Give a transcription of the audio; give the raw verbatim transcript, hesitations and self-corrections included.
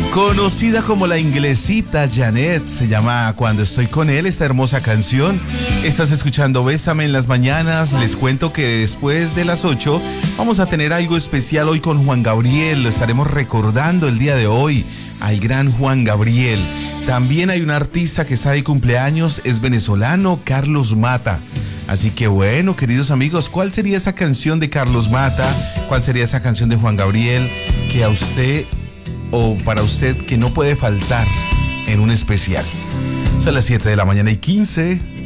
Conocida como la inglesita Janet, se llama Cuando estoy con él, esta hermosa canción. Estás escuchando Bésame en las mañanas. Les cuento que después de las ocho vamos a tener algo especial hoy con Juan Gabriel. Lo estaremos recordando el día de hoy al gran Juan Gabriel. También hay un artista que está de cumpleaños, es venezolano, Carlos Mata. Así que bueno, queridos amigos, ¿cuál sería esa canción de Carlos Mata? ¿Cuál sería esa canción de Juan Gabriel que a usted o para usted que no puede faltar en un especial? Son las siete de la mañana y quince.